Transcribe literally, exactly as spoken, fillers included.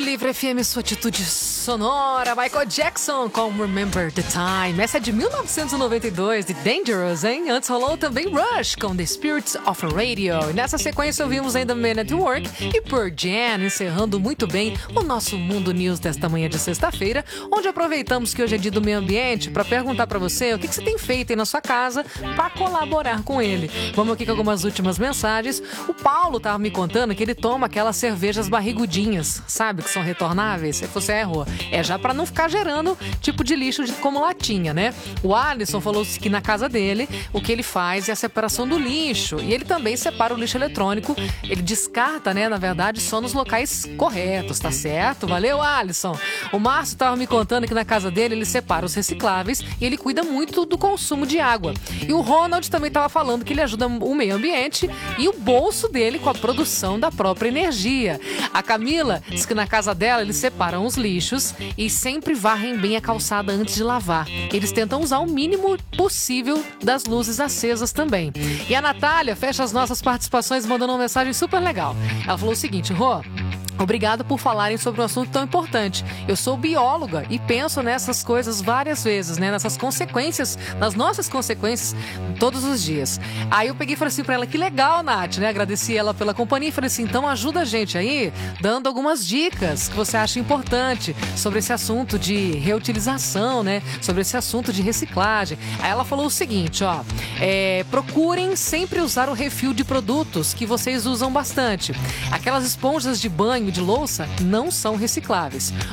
Livre F M, sua atitude sonora. Michael Jackson com Remember the Time. Essa é de mil novecentos e noventa e dois, de Dangerous, hein? Antes rolou também Rush com The Spirits of Radio. E nessa sequência ouvimos ainda Man at Work e Pearl Jam, encerrando muito bem o nosso Mundo News desta manhã de sexta-feira, onde aproveitamos que hoje é dia do meio ambiente para perguntar para você o que, que você tem feito aí na sua casa para colaborar com ele. Vamos aqui com algumas últimas mensagens. O Paulo tava me contando que ele toma aquelas cervejas barrigudinhas, sabe? Que são retornáveis. Se você errou. É já para não ficar gerando tipo de lixo de, como latinha, né? O Alisson falou que na casa dele o que ele faz é a separação do lixo. E ele também separa o lixo eletrônico. Ele descarta, né? Na verdade, só nos locais corretos, tá certo? Valeu, Alisson. O Márcio tava me contando que na casa dele ele separa os recicláveis e ele cuida muito do consumo de água. E o Ronald também tava falando que ele ajuda o meio ambiente e o bolso dele com a produção da própria energia. A Camila diz que na casa dela eles separam os lixos e sempre varrem bem a calçada antes de lavar. Eles tentam usar o mínimo possível das luzes acesas também. E a Natália fecha as nossas participações mandando uma mensagem super legal. Ela falou o seguinte: Rô, obrigada por falarem sobre um assunto tão importante. Eu sou bióloga e penso nessas coisas várias vezes, né? Nessas consequências, nas nossas consequências, todos os dias. Aí eu peguei e falei assim pra ela: que legal, Nath, né? Agradeci ela pela companhia e falei assim: então ajuda a gente aí, dando algumas dicas que você acha importante sobre esse assunto de reutilização, né? Sobre esse assunto de reciclagem. Aí ela falou o seguinte, ó: é, procurem sempre usar o refil de produtos que vocês usam bastante. Aquelas esponjas de banho de louça não são recicláveis.